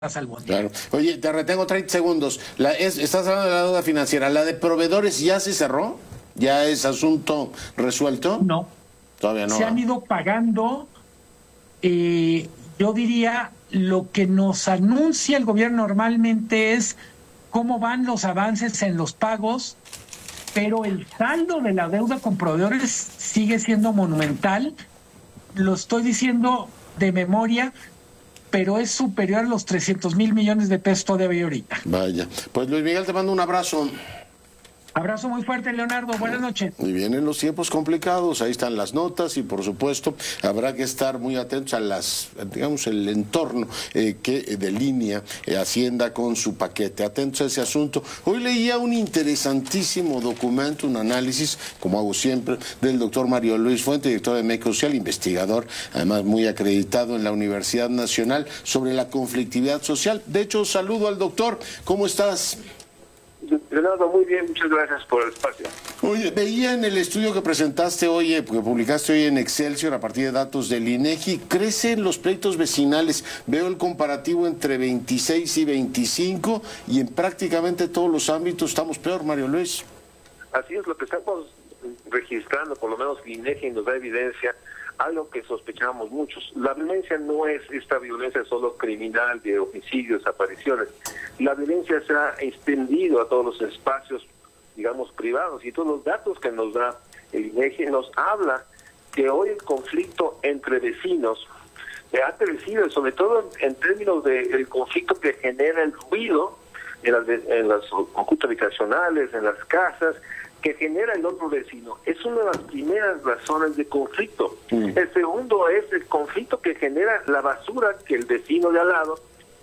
al bote. Claro. Oye, te retengo 30 segundos. Estás hablando de la deuda financiera. ¿La de proveedores ya se cerró? ¿Ya es asunto resuelto? No. Todavía no. Se han ido pagando, yo diría, lo que nos anuncia el gobierno normalmente es cómo van los avances en los pagos, pero el saldo de la deuda con proveedores sigue siendo monumental. Lo estoy diciendo de memoria, pero es superior a los 300,000 millones de pesos todavía ahorita. Vaya. Pues Luis Miguel, te mando un abrazo. Abrazo muy fuerte, Leonardo. Buenas noches. Y vienen los tiempos complicados, ahí están las notas y por supuesto habrá que estar muy atentos a el entorno que delinea Hacienda con su paquete. Atentos a ese asunto. Hoy leía un interesantísimo documento, un análisis, como hago siempre, del doctor Mario Luis Fuente, director de México Social, investigador, además muy acreditado en la Universidad Nacional, sobre la conflictividad social. De hecho, saludo al doctor. ¿Cómo estás? Leonardo, muy bien, muchas gracias por el espacio. Oye, veía en el estudio que presentaste hoy, que publicaste hoy en Excelsior a partir de datos del INEGI, crecen los pleitos vecinales. Veo el comparativo entre 26 y 25 y en prácticamente todos los ámbitos estamos peor, Mario Luis. Así es, lo que estamos registrando, por lo menos el INEGI nos da evidencia, algo que sospechábamos muchos. La violencia no es esta violencia solo criminal de homicidios, desapariciones. La violencia se ha extendido a todos los espacios, digamos, privados, y todos los datos que nos da el INEGI nos habla que hoy el conflicto entre vecinos ha crecido, sobre todo en términos del conflicto que genera el ruido en las conjuntos habitacionales, en las casas, que genera el otro vecino. Es una de las primeras razones de conflicto. El segundo es el conflicto que genera la basura que el vecino de al lado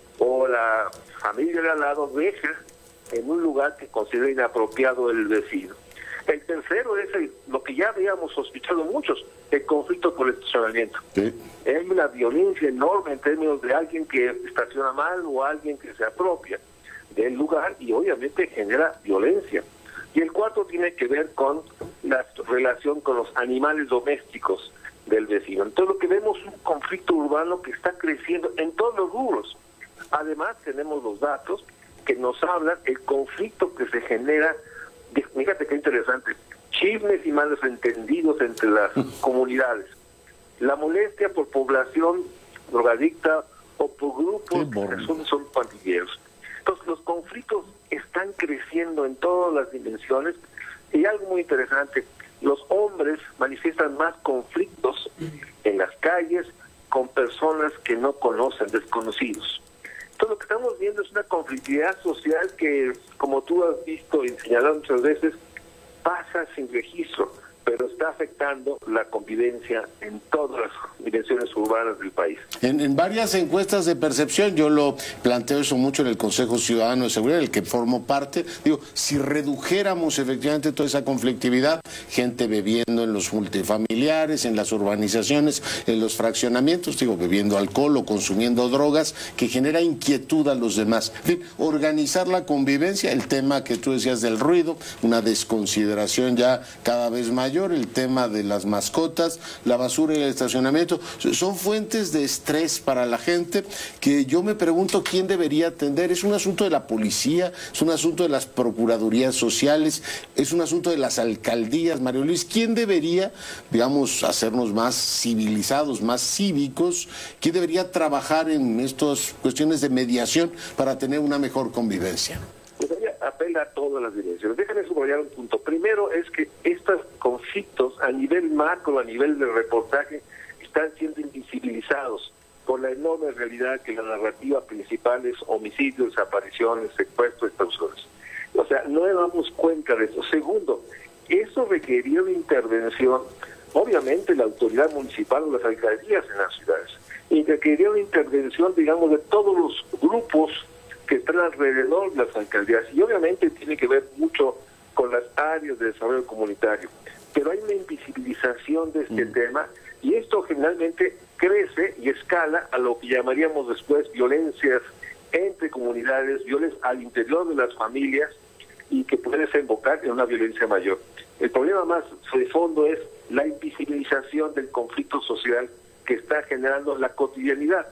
o la familia de al lado deja en un lugar que considera inapropiado el vecino. El tercero es lo que ya habíamos sospechado muchos, el conflicto por el estacionamiento. Sí. Hay una violencia enorme en términos de alguien que estaciona mal o alguien que se apropia del lugar y obviamente genera violencia. Y el cuarto tiene que ver con la relación con los animales domésticos del vecino. Entonces lo que vemos es un conflicto urbano que está creciendo en todos los rubros. Además tenemos los datos que nos hablan el conflicto que se genera, fíjate qué interesante, chismes y malos entendidos entre las comunidades. La molestia por población drogadicta o por grupos que son pandilleros. Entonces los conflictos están creciendo en todas las dimensiones y algo muy interesante, los hombres manifiestan más conflictos en las calles con personas que no conocen, desconocidos. Entonces lo que estamos viendo es una conflictividad social que, como tú has visto y señalado muchas veces, pasa sin registro, pero está afectando la convivencia en todas las dimensiones urbanas del país. En varias encuestas de percepción, yo lo planteo eso mucho en el Consejo Ciudadano de Seguridad, del que formo parte, digo, si redujéramos efectivamente toda esa conflictividad, gente bebiendo en los multifamiliares, en las urbanizaciones, en los fraccionamientos, digo, bebiendo alcohol o consumiendo drogas, que genera inquietud a los demás. En fin, organizar la convivencia, el tema que tú decías del ruido, una desconsideración ya cada vez mayor, el tema de las mascotas, la basura y el estacionamiento, son fuentes de estrés para la gente que yo me pregunto quién debería atender. ¿Es un asunto de la policía? ¿Es un asunto de las procuradurías sociales? ¿Es un asunto de las alcaldías, Mario Luis? ¿Quién debería, digamos, hacernos más civilizados, más cívicos? ¿Quién debería trabajar en estas cuestiones de mediación para tener una mejor convivencia? Apela a todas las dimensiones. Déjame subrayar un punto. Primero es que estos conflictos a nivel macro, a nivel de reportaje, están siendo invisibilizados por la enorme realidad que la narrativa principal es homicidios, desapariciones, secuestros, extorsiones. O sea, no le damos cuenta de eso. Segundo, eso requirió de intervención, obviamente, la autoridad municipal o las alcaldías en las ciudades, y requirió de intervención, digamos, de todos los grupos que están alrededor de las alcaldías, y obviamente tiene que ver mucho con las áreas de desarrollo comunitario, pero hay una invisibilización de este tema, y esto generalmente crece y escala a lo que llamaríamos después violencias entre comunidades, violencias al interior de las familias, y que puede desembocar en una violencia mayor. El problema más de fondo es la invisibilización del conflicto social que está generando la cotidianidad.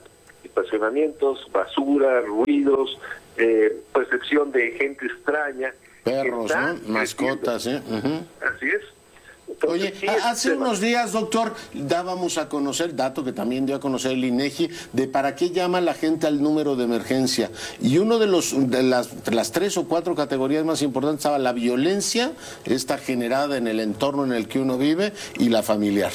estacionamientos, basura, ruidos, percepción de gente extraña. Perros, ¿no? Mascotas, ¿eh? Así es. Entonces, Oye, sí, hace unos días, doctor, dábamos a conocer, dato que también dio a conocer el INEGI, de para qué llama la gente al número de emergencia. Y uno de las 3 o 4 categorías más importantes estaba la violencia, esta generada en el entorno en el que uno vive, y la familiar.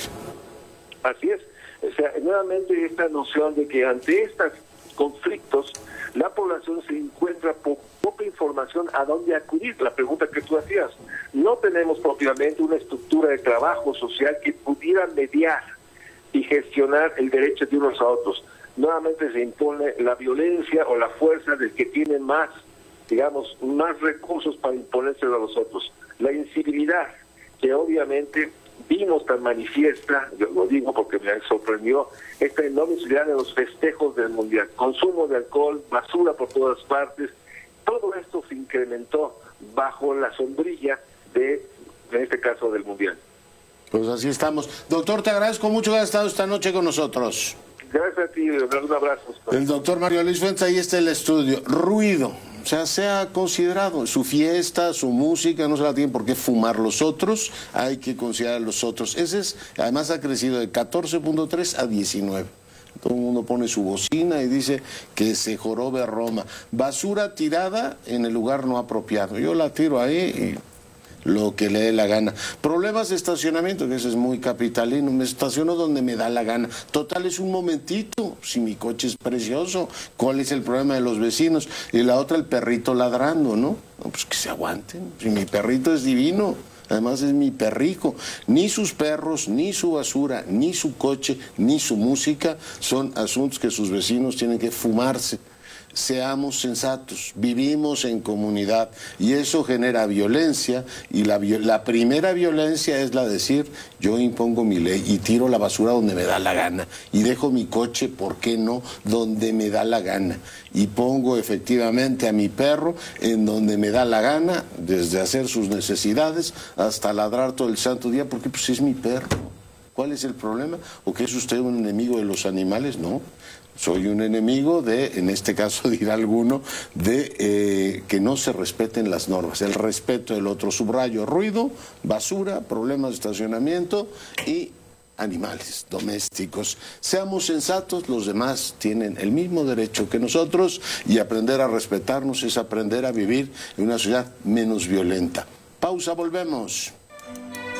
Así es. O sea, nuevamente esta noción de que ante estos conflictos la población se encuentra poca información a dónde acudir. La pregunta que tú hacías, no tenemos propiamente una estructura de trabajo social que pudiera mediar y gestionar el derecho de unos a otros. Nuevamente se impone la violencia o la fuerza del que tiene más, digamos, más recursos para imponérselo a los otros. La incivilidad, que obviamente vimos tan manifiesta, yo lo digo porque me sorprendió, esta enorme incivilidad de los festejos del Mundial, consumo de alcohol, basura por todas partes, todo esto se incrementó bajo la sombrilla de, en este caso, del Mundial. Pues así estamos. Doctor, te agradezco mucho que hayas estado esta noche con nosotros. Gracias a ti, un abrazo. El doctor Mario Luis Fuentes, ahí está el estudio. Ruido, o sea, sea considerado. Su fiesta, su música, no se la tienen por qué fumar los otros, hay que considerar a los otros. Ese es, además ha crecido de 14.3 a 19. Todo el mundo pone su bocina y dice que se jorobe Roma. Basura tirada en el lugar no apropiado. Yo la tiro ahí y lo que le dé la gana. Problemas de estacionamiento, que eso es muy capitalino. Me estaciono donde me da la gana. Total, es un momentito. Si mi coche es precioso, ¿cuál es el problema de los vecinos? Y la otra, el perrito ladrando, ¿no? Pues que se aguanten. Si mi perrito es divino. Además es mi perrico. Ni sus perros, ni su basura, ni su coche, ni su música son asuntos que sus vecinos tienen que fumarse. Seamos sensatos, vivimos en comunidad y eso genera violencia y la primera violencia es la de decir yo impongo mi ley y tiro la basura donde me da la gana y dejo mi coche, ¿por qué no?, donde me da la gana y pongo efectivamente a mi perro en donde me da la gana, desde hacer sus necesidades hasta ladrar todo el santo día, porque pues es mi perro. ¿Cuál es el problema? ¿O que es usted un enemigo de los animales? No. Soy un enemigo de, en este caso dirá alguno, de que no se respeten las normas, el respeto del otro. Subrayo: ruido, basura, problemas de estacionamiento y animales domésticos. Seamos sensatos, los demás tienen el mismo derecho que nosotros y aprender a respetarnos es aprender a vivir en una sociedad menos violenta. Pausa, volvemos.